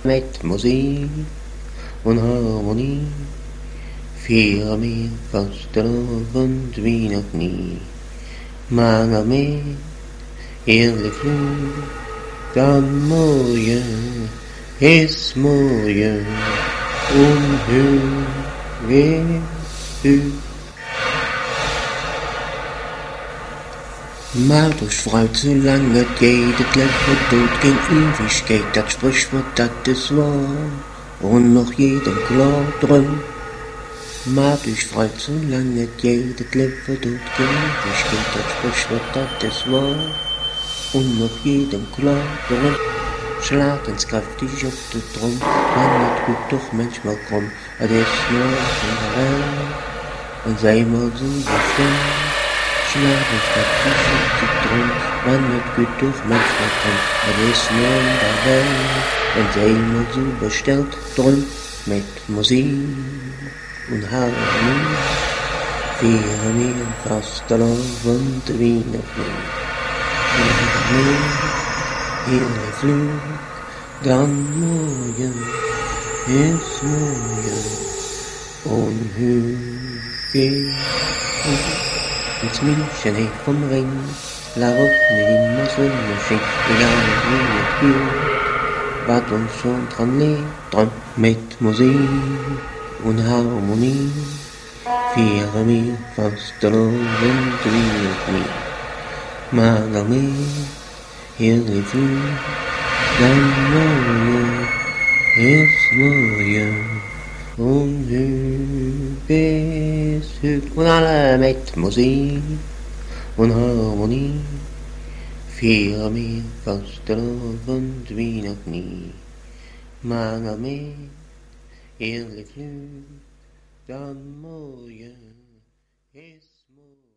Mit Musik und Harmonie fiel mir fast der Abend wie noch nie. Maar met eerlijk vloed, dan mooie is mooie, onheurig u. Maar durch Freud, solange es geht, das Leben tut kein Ewigkeit, das Sprichwort, das ist wahr, und noch jedem klar drin. Maar durch Freud, solange es geht, das Leben tut kein Ewigkeit, das Sprichwort, das ist wahr, und noch jedem klar drin. Schlag ins kräftig auf den Drum, man wird gut doch manchmal krumm, es ist nur in der Welt, und sei mal so befreit. Schlag ins kräftig auf den Drum, man wird gut doch manchmal krumm, es ist nur in der Welt, und sei mal so bestellt drum, mit Musik und Harmonie, wir mir fast der Abend wie noch nie. Hele Flug, dann morgen ist morgen, unhörig. Ins München hey vom Ring, la Route immer Sonne schien, egal wie es geht, was uns schon dran liegt, dran mit Musik und Harmonie, wir mir fast der Abend wie noch nie. Margaret, hele Flug, dann morgen ist morgen, unhörig und alle mit Musik und Harmonie, für mir fast der Abend wie noch nie. Margaret, hele Flug, dann morgen ist morgen.